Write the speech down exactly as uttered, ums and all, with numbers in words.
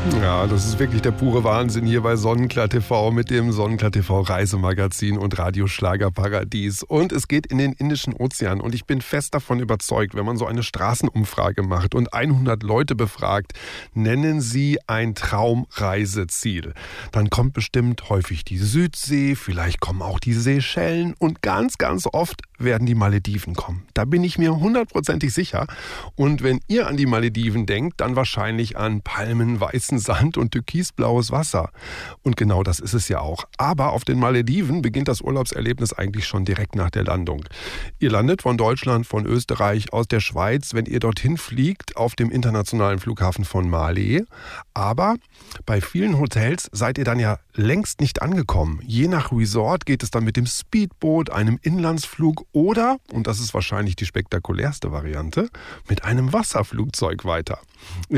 Ja, das ist wirklich der pure Wahnsinn hier bei Sonnenklar T V mit dem Sonnenklar T V Reisemagazin und Radioschlagerparadies. Und es geht in den Indischen Ozean. Und ich bin fest davon überzeugt, wenn man so eine Straßenumfrage macht und hundert Leute befragt, nennen sie ein Traumreiseziel. Dann kommt bestimmt häufig die Südsee, vielleicht kommen auch die Seychellen und ganz, ganz oft werden die Malediven kommen. Da bin ich mir hundertprozentig sicher. Und wenn ihr an die Malediven denkt, dann wahrscheinlich an Palmen, weißen Sand und türkisblaues Wasser. Und genau das ist es ja auch. Aber auf den Malediven beginnt das Urlaubserlebnis eigentlich schon direkt nach der Landung. Ihr landet von Deutschland, von Österreich, aus der Schweiz, wenn ihr dorthin fliegt, auf dem internationalen Flughafen von Malé. Aber bei vielen Hotels seid ihr dann ja längst nicht angekommen. Je nach Resort geht es dann mit dem Speedboot, einem Inlandsflug oder, und das ist wahrscheinlich die spektakulärste Variante, mit einem Wasserflugzeug weiter.